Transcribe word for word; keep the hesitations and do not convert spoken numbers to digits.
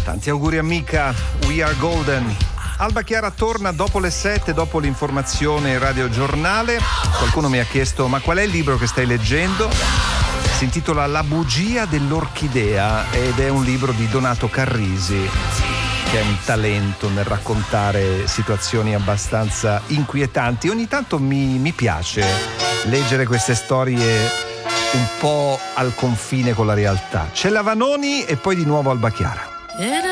Tanti auguri amica, We Are Golden. Alba Chiara torna dopo le sette, dopo l'informazione Radio Giornale. Qualcuno mi ha chiesto: ma qual è il libro che stai leggendo? Si intitola La bugia dell'orchidea ed è un libro di Donato Carrisi, che è un talento nel raccontare situazioni abbastanza inquietanti. Ogni tanto mi, mi piace leggere queste storie un po' al confine con la realtà. C'è la Vanoni e poi di nuovo Alba Chiara.